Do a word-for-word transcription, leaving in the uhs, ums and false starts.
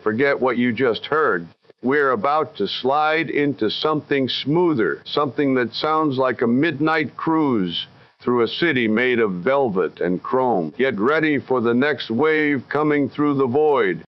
Forget what you just heard. We're about to slide into something smoother, something that sounds like a midnight cruise through a city made of velvet and chrome. Get ready for the next wave coming through the void.